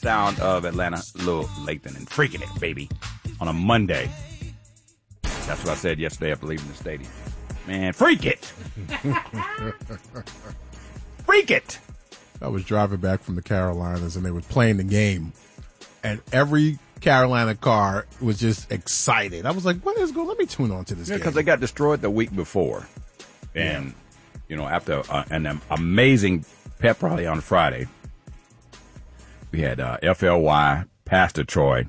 sound of Atlanta, Lil Lathan, and freaking it, baby, on a Monday. That's what I said yesterday after leaving the stadium. Man, freak it. Freak it. I was driving back from the Carolinas, and they were playing the game, and every Carolina car was just excited. I was like, what is going on? Let me tune on to this game. Because they got destroyed the week before. And, after an amazing pep rally on Friday, we had FLY, Pastor Troy,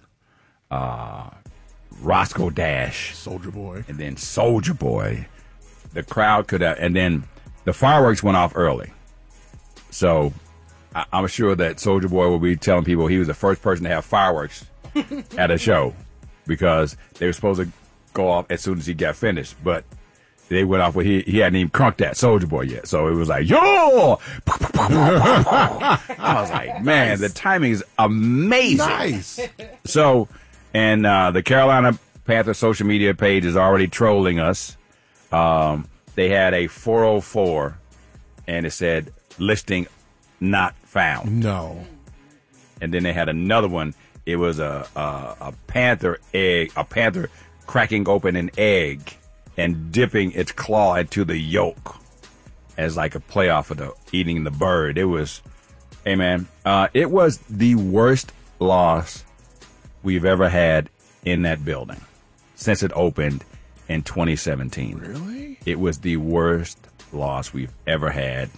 Roscoe Dash. Soldier Boy. And then Soldier Boy. The crowd could have, and then the fireworks went off early. So I'm sure that Soldier Boy will be telling people he was the first person to have fireworks at a show because they were supposed to go off as soon as he got finished. But they went off when he hadn't even crunked that Soldier Boy yet. So it was like, yo! I was like, man, the timing is amazing. Nice. So, and the Carolina Panthers social media page is already trolling us. They had a 404 and it said listing not found. No. And then they had another one. It was a panther egg, a panther cracking open an egg and dipping its claw into the yolk as like a playoff of eating the bird. It was, hey man, it was the worst loss we've ever had in that building since it opened in 2017. Really? It was the worst loss we've ever had.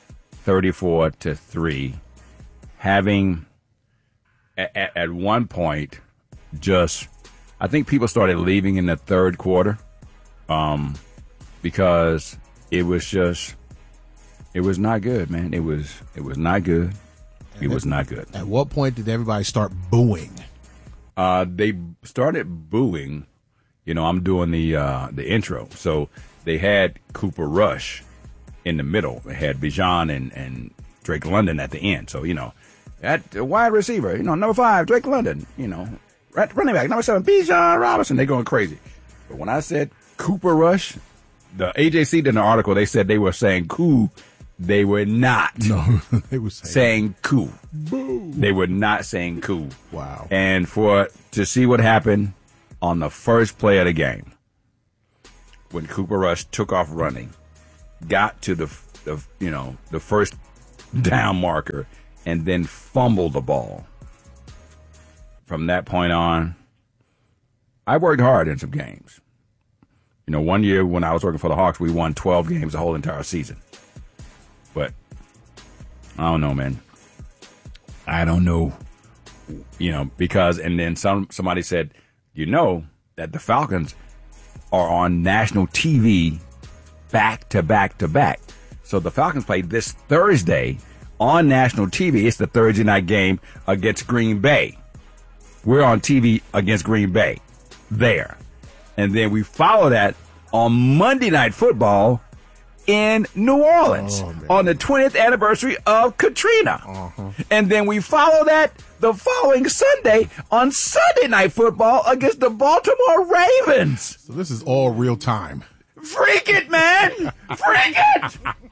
34-3. Having at one point I think people started leaving in the third quarter because it was not good, man. It was not good. It was not good. At what point did everybody start booing? They started booing. I'm doing the intro. So they had Cooper Rush in the middle. They had Bijan and Drake London at the end. So, at wide receiver, number 5, Drake London, running back, number 7, Bijan Robinson. They going crazy. But when I said Cooper Rush, the AJC did an article, they said they were saying "coo." They were not. No, they were saying "coo." Boo. They were not saying "coo." Wow. And to see what happened on the first play of the game, when Cooper Rush took off running, got to the first down marker, and then fumbled the ball. From that point on, I worked hard in some games. One year when I was working for the Hawks, we won 12 games the whole entire season. But I don't know, man. I don't know, because, and then somebody said, that the Falcons are on national TV back to back to back. So the Falcons play this Thursday on national TV. It's the Thursday night game against Green Bay. We're on TV against Green Bay there. And then we follow that on Monday Night Football in New Orleans on the 20th anniversary of Katrina. Uh-huh. And then we follow that the following Sunday on Sunday Night Football against the Baltimore Ravens. So this is all real time. Freak it, man! Freak it!